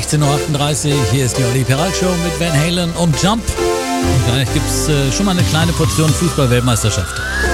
16.38 Uhr, hier ist die Olli Peralt Show mit Van Halen und Jump. Und gleich gibt es schon mal eine kleine Portion Fußball-Weltmeisterschaft.